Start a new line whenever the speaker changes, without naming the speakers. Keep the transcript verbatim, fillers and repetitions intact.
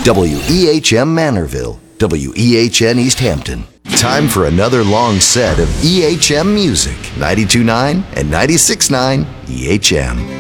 W E H M Manorville, W E H N East Hampton. Time for another long set of E H M music. ninety-two point nine and ninety-six point nine E H M.